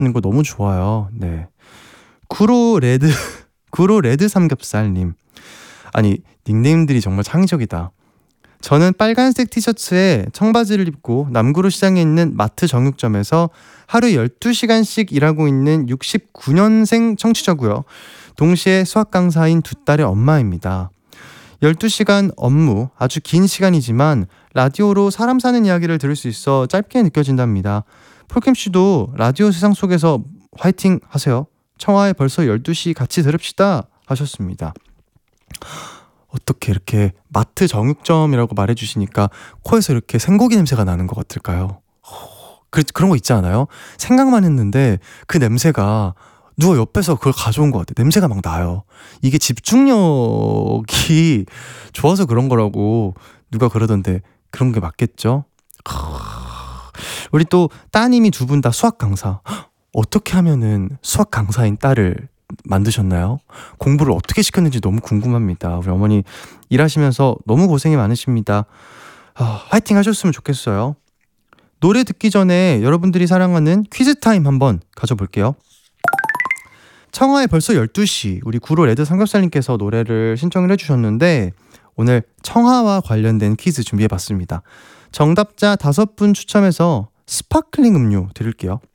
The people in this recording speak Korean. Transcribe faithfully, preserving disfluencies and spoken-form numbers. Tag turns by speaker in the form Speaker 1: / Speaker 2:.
Speaker 1: 거 너무 좋아요. 네. 구로 레드 구로 레드 삼겹살님. 아니 닉네임들이 정말 창의적이다. 저는 빨간색 티셔츠에 청바지를 입고 남구로 시장에 있는 마트 정육점에서 하루 열두 시간씩 일하고 있는 육십구 년생 청취자고요. 동시에 수학 강사인 두 딸의 엄마입니다. 열두 시간 업무, 아주 긴 시간이지만 라디오로 사람 사는 이야기를 들을 수 있어 짧게 느껴진답니다. 폴캠씨도 라디오 세상 속에서 화이팅 하세요. 청하에 벌써 열두 시 같이 들읍시다 하셨습니다. 어떻게 이렇게 마트 정육점이라고 말해주시니까 코에서 이렇게 생고기 냄새가 나는 것 같을까요? 그, 그런 거 있지 않아요? 생각만 했는데 그 냄새가 누가 옆에서 그걸 가져온 것 같아. 냄새가 막 나요. 이게 집중력이 좋아서 그런 거라고 누가 그러던데 그런 게 맞겠죠? 우리 또 따님이 두 분 다 수학 강사. 어떻게 하면은 수학 강사인 딸을 만드셨나요? 공부를 어떻게 시켰는지 너무 궁금합니다. 우리 어머니 일하시면서 너무 고생이 많으십니다. 아, 화이팅 하셨으면 좋겠어요. 노래 듣기 전에 여러분들이 사랑하는 퀴즈 타임 한번 가져볼게요. 청하에 벌써 열두 시, 우리 구로 레드 삼겹살님께서 노래를 신청을 해주셨는데 오늘 청하와 관련된 퀴즈 준비해봤습니다. 정답자 다섯 분 추첨해서 스파클링 음료 드릴게요.